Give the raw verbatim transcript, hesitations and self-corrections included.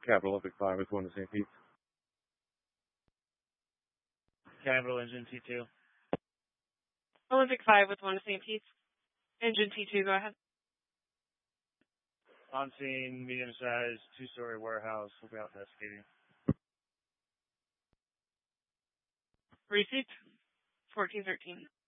Capital Olympic five with one to Saint Pete. Capital Engine T two. Olympic five with one to Saint Pete. Engine T two, go ahead. On scene, medium-sized, two-story warehouse. We'll be out investigating. Received. fourteen thirteen.